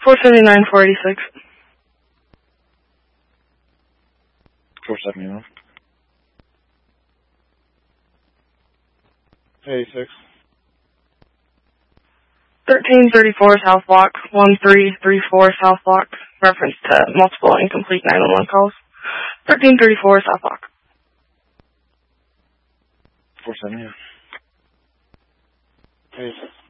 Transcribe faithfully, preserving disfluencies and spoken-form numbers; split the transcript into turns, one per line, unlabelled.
four seventy-nine, four eighty-six.
four seventy-nine. eighty-six.
thirteen thirty-four South Block, one three three four South Block, reference to multiple incomplete nine one one calls. thirteen thirty-four South Block.
four seventy-nine. eighty-six.